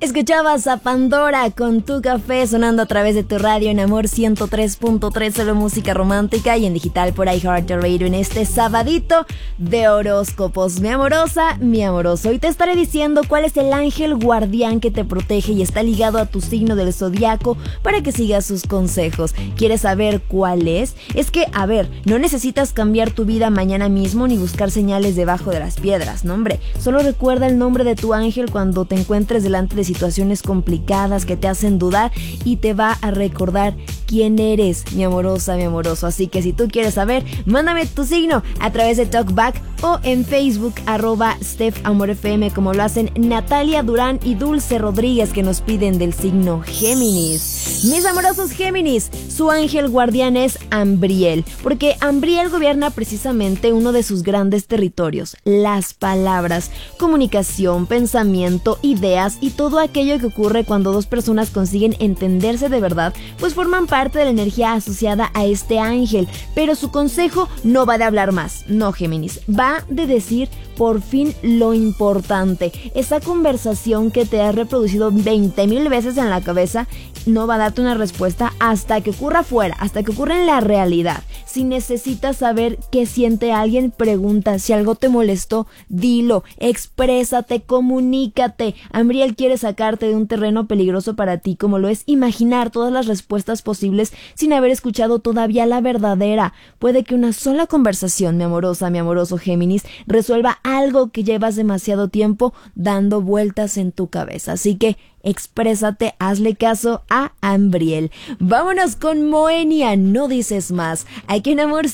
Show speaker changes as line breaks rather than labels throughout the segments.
Escuchabas a Pandora con Tu Café sonando a través de tu radio en Amor 103.3, solo música romántica, y en digital por iHeartRadio en este sabadito de horóscopos. Mi amorosa, mi amoroso, hoy te estaré diciendo cuál es el ángel guardián que te protege y está ligado a tu signo del zodiaco para que sigas sus consejos. ¿Quieres saber cuál es? Es que, a ver, no necesitas cambiar tu vida mañana mismo ni buscar señales debajo de las piedras, no hombre. Solo recuerda el nombre de tu ángel cuando te encuentres delante de situaciones complicadas que te hacen dudar y te va a recordar quién eres, mi amorosa, mi amoroso. Así que si tú quieres saber, mándame tu signo a través de Talkback o en Facebook @StephAmorFM, como lo hacen Natalia Durán y Dulce Rodríguez, que nos piden del signo Géminis. Mis amorosos Géminis, su ángel guardián es Ambriel, porque Ambriel gobierna precisamente uno de sus grandes territorios, las palabras, comunicación, pensamiento, ideas y todo aquello que ocurre cuando dos personas consiguen entenderse de verdad, pues forman parte de la energía asociada a este ángel. Pero su consejo no va de hablar más, no, Géminis, va de decir por fin lo importante. Esa conversación que te has reproducido 20,000 veces en la cabeza no va a darte una respuesta hasta que ocurra afuera, hasta que ocurra en la realidad. Si necesitas saber qué siente alguien, pregunta. Si algo te molestó, dilo, exprésate, comunícate. Ambriel quiere sacarte de un terreno peligroso para ti, como lo es imaginar todas las respuestas posibles sin haber escuchado todavía la verdadera. Puede que una sola conversación, mi amorosa, mi amoroso Géminis, resuelva algo que llevas demasiado tiempo dando vueltas en tu cabeza. Así que exprésate, hazle caso a Ambriel. Vámonos con Moenia, no dices más. Aquí en Amor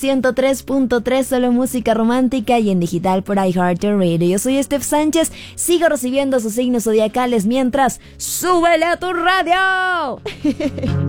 103.3, solo música romántica, y en digital por iHeartRadio. Yo soy Steph Sánchez, sigo recibiendo sus signos zodiacales mientras ¡súbele a tu radio!